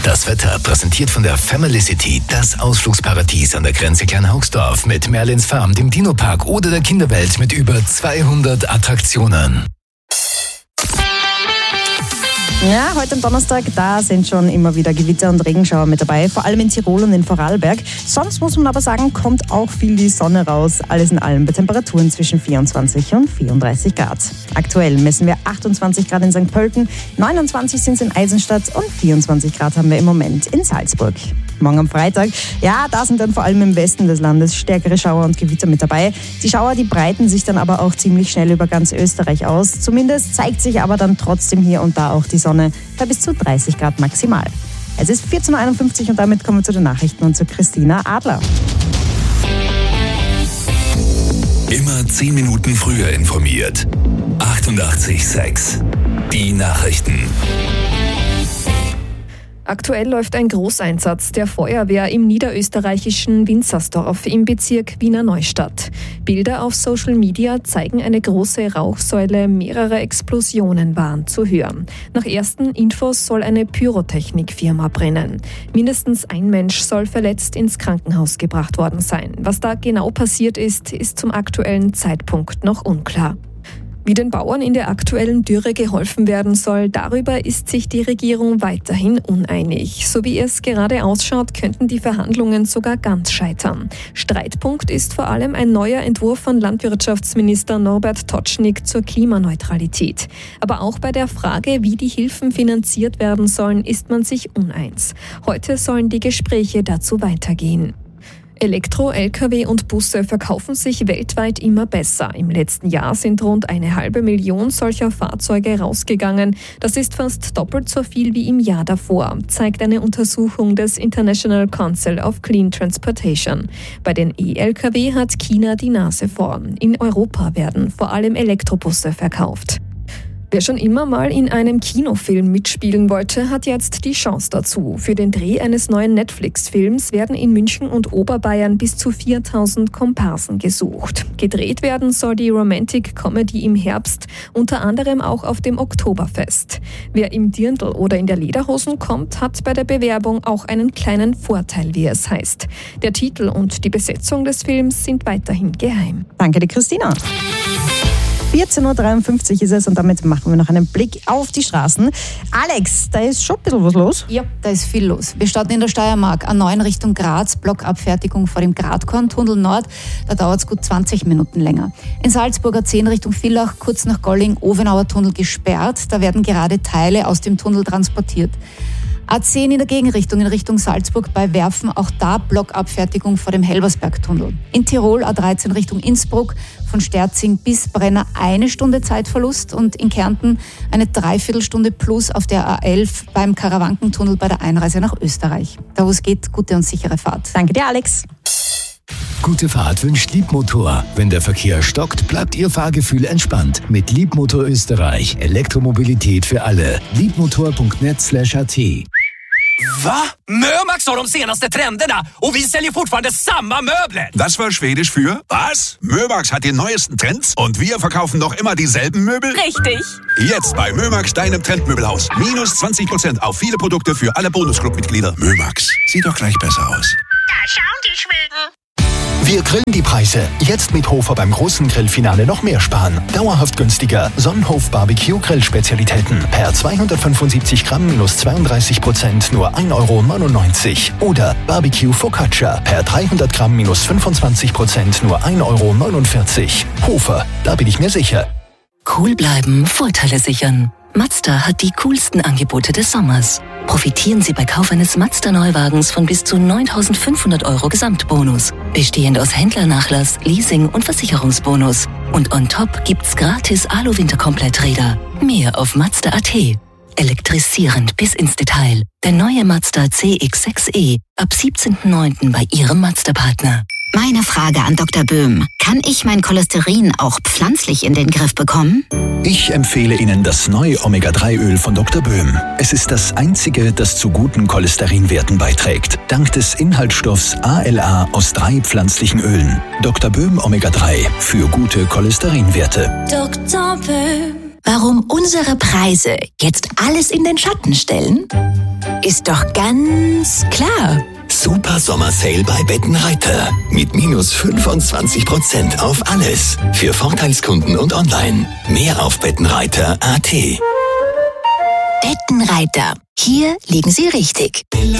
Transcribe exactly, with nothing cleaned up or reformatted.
Das Wetter präsentiert von der Family City, das Ausflugsparadies an der Grenze Klein-Hauxdorf mit Merlins Farm, dem Dino-Park oder der Kinderwelt mit über zweihundert Attraktionen. Ja, heute am Donnerstag, da sind schon immer wieder Gewitter und Regenschauer mit dabei, vor allem in Tirol und in Vorarlberg. Sonst muss man aber sagen, kommt auch viel die Sonne raus. Alles in allem bei Temperaturen zwischen vierundzwanzig und vierunddreißig Grad. Aktuell messen wir achtundzwanzig Grad in Sankt Pölten, neunundzwanzig sind es in Eisenstadt und vierundzwanzig Grad haben wir im Moment in Salzburg. Morgen am Freitag, ja, da sind dann vor allem im Westen des Landes stärkere Schauer und Gewitter mit dabei. Die Schauer, die breiten sich dann aber auch ziemlich schnell über ganz Österreich aus. Zumindest zeigt sich aber dann trotzdem hier und da auch die Sonne bei bis zu dreißig Grad maximal. Es ist vierzehn Uhr einundfünfzig und damit kommen wir zu den Nachrichten und zu Christina Adler. Immer zehn Minuten früher informiert. achtundachtzig Komma sechs. Die Nachrichten. Aktuell läuft ein Großeinsatz der Feuerwehr im niederösterreichischen Winzersdorf im Bezirk Wiener Neustadt. Bilder auf Social Media zeigen eine große Rauchsäule, mehrere Explosionen waren zu hören. Nach ersten Infos soll eine Pyrotechnikfirma brennen. Mindestens ein Mensch soll verletzt ins Krankenhaus gebracht worden sein. Was da genau passiert ist, ist zum aktuellen Zeitpunkt noch unklar. Wie den Bauern in der aktuellen Dürre geholfen werden soll, darüber ist sich die Regierung weiterhin uneinig. So wie es gerade ausschaut, könnten die Verhandlungen sogar ganz scheitern. Streitpunkt ist vor allem ein neuer Entwurf von Landwirtschaftsminister Norbert Totschnig zur Klimaneutralität. Aber auch bei der Frage, wie die Hilfen finanziert werden sollen, ist man sich uneins. Heute sollen die Gespräche dazu weitergehen. Elektro-L K W und Busse verkaufen sich weltweit immer besser. Im letzten Jahr sind rund eine halbe Million solcher Fahrzeuge rausgegangen. Das ist fast doppelt so viel wie im Jahr davor, zeigt eine Untersuchung des International Council of Clean Transportation. Bei den E-L K W hat China die Nase vorn. In Europa werden vor allem Elektrobusse verkauft. Wer schon immer mal in einem Kinofilm mitspielen wollte, hat jetzt die Chance dazu. Für den Dreh eines neuen Netflix-Films werden in München und Oberbayern bis zu viertausend Komparsen gesucht. Gedreht werden soll die Romantic Comedy im Herbst, unter anderem auch auf dem Oktoberfest. Wer im Dirndl oder in der Lederhosen kommt, hat bei der Bewerbung auch einen kleinen Vorteil, wie es heißt. Der Titel und die Besetzung des Films sind weiterhin geheim. Danke dir, Christina. vierzehn Uhr dreiundfünfzig ist es und damit machen wir noch einen Blick auf die Straßen. Alex, da ist schon ein bisschen was los. Ja, da ist viel los. Wir starten in der Steiermark, A neun Richtung Graz, Blockabfertigung vor dem Gradkorn-Tunnel Nord. Da dauert es gut zwanzig Minuten länger. In Salzburg A zehn Richtung Villach, kurz nach Golling, Ovenauer Tunnel gesperrt. Da werden gerade Teile aus dem Tunnel transportiert. A zehn in der Gegenrichtung in Richtung Salzburg bei Werfen, auch da Blockabfertigung vor dem Helbersberg-Tunnel. In Tirol A dreizehn Richtung Innsbruck, von Sterzing bis Brenner eine Stunde Zeitverlust und in Kärnten eine Dreiviertelstunde plus auf der A elf beim Karawankentunnel bei der Einreise nach Österreich. Da wo es geht, gute und sichere Fahrt. Danke dir, Alex. Gute Fahrt wünscht Liebmotor. Wenn der Verkehr stockt, bleibt Ihr Fahrgefühl entspannt. Mit Liebmotor Österreich. Elektromobilität für alle. liebmotor punkt net slash a t. Va? Mömax har de senaste trenderna och vi säljer fortfarande samma möbler. Das war Schwedisch für was? Mömax hat die neuesten Trends und wir verkaufen noch immer dieselben Möbel? Richtig. Jetzt bei Mömax, deinem Trendmöbelhaus. Minus zwanzig Prozent auf viele Produkte für alle Bonusclub-Mitglieder. Mömax, sieht doch gleich besser aus. Da schauen die Schweden. Wir grillen die Preise. Jetzt mit Hofer beim großen Grillfinale noch mehr sparen. Dauerhaft günstiger. Sonnenhof Barbecue Grillspezialitäten. Per zweihundertfünfundsiebzig Gramm minus zweiunddreißig Prozent nur ein Euro neunundneunzig. Oder Barbecue Focaccia. Per dreihundert Gramm minus fünfundzwanzig Prozent nur ein Euro neunundvierzig. Hofer, da bin ich mir sicher. Cool bleiben, Vorteile sichern. Mazda hat die coolsten Angebote des Sommers. Profitieren Sie bei Kauf eines Mazda-Neuwagens von bis zu neuntausendfünfhundert Euro Gesamtbonus, bestehend aus Händlernachlass, Leasing und Versicherungsbonus. Und on top gibt's gratis Alu-Winterkompletträder. Mehr auf Mazda punkt a t. Elektrisierend bis ins Detail. Der neue Mazda C X sechs e ab siebzehnten neunten bei Ihrem Mazda-Partner. Meine Frage an Doktor Böhm. Kann ich mein Cholesterin auch pflanzlich in den Griff bekommen? Ich empfehle Ihnen das neue Omega drei Öl von Doktor Böhm. Es ist das einzige, das zu guten Cholesterinwerten beiträgt. Dank des Inhaltsstoffs A L A aus drei pflanzlichen Ölen. Doktor Böhm Omega drei für gute Cholesterinwerte. Doktor Böhm. Warum unsere Preise jetzt alles in den Schatten stellen? Ist doch ganz klar. Super Sommer-Sale bei Bettenreiter. Mit minus fünfundzwanzig Prozent auf alles. Für Vorteilskunden und online. Mehr auf bettenreiter punkt at. Bettenreiter. Hier liegen Sie richtig.